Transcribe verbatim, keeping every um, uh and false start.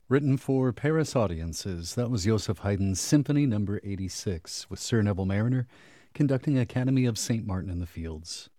Written for Paris audiences, that was Joseph Haydn's Symphony Number eighty-six, with Sir Neville Mariner conducting Academy of Saint Martin in the Fields.